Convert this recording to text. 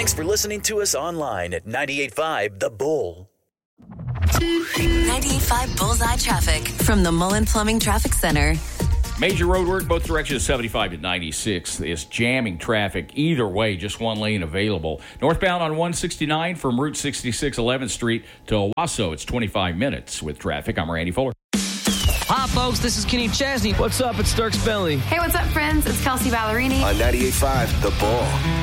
Thanks for listening to us online at 98.5 The Bull. 98.5 Bullseye Traffic from the Mullen Plumbing Traffic Center. Major road work both directions, 75 to 96 is jamming traffic. Either way, just one lane available. Northbound on 169 from Route 66 11th Street to Owasso, it's 25 minutes with traffic. I'm Randy Fuller. Hi, folks. This is Kenny Chesney. What's up? It's Dirk Bentley. Hey, what's up, friends? It's Kelsey Ballerini. On 98.5 The Bull.